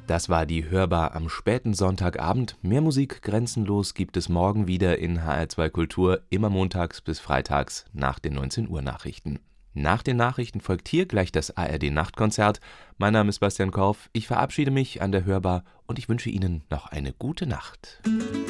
Das war die Hörbar am späten Sonntagabend. Mehr Musik grenzenlos gibt es morgen wieder in HR2 Kultur, immer montags bis freitags nach den 19 Uhr Nachrichten. Nach den Nachrichten folgt hier gleich das ARD-Nachtkonzert. Mein Name ist Bastian Korf, ich verabschiede mich an der Hörbar und ich wünsche Ihnen noch eine gute Nacht.